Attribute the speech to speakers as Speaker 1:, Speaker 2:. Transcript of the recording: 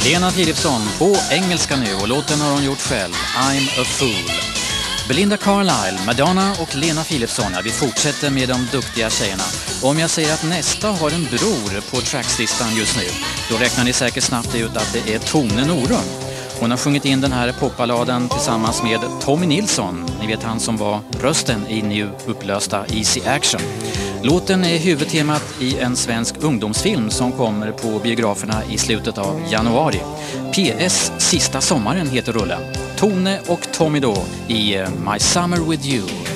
Speaker 1: Lena Philipsson på engelska nu, och låten har hon gjort själv, I'm a Fool. Belinda Carlisle, Madonna och Lena Philipsson. Vi fortsätter med de duktiga tjejerna. Och om jag säger att nästa har en bror på trackslistan just nu, då räknar ni säkert snabbt ut att det är Tone Norum. Hon har sjungit in den här popballaden tillsammans med Tommy Nilsson. Ni vet, han som var rösten i nu upplösta Easy Action. Låten är huvudtemat i en svensk ungdomsfilm som kommer på biograferna i slutet av januari. PS Sista sommaren heter rullen. Tone och Tommy då i My Summer With You.